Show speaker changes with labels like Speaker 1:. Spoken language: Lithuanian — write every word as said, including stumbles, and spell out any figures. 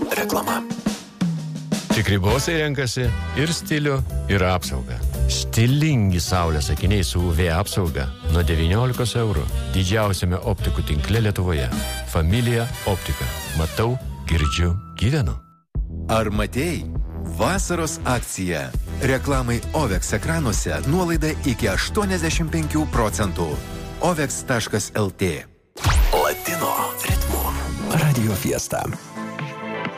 Speaker 1: Reklama.
Speaker 2: Tikri bosai renkasi ir stilių, ir apsaugą. Stilingi saulės akiniai su U V apsauga nuo devyniolikos eurų. Didžiausiame optikų tinkle Lietuvoje. Familija optika. Matau, girdžiu, gyvenu.
Speaker 1: Ar matei? Vasaros akcija. Reklamai Ovex ekranuose nuolaida iki aštuoniasdešimt penkių procentų. ovex taškas el tė. Latino ritmu. Radio Fiesta.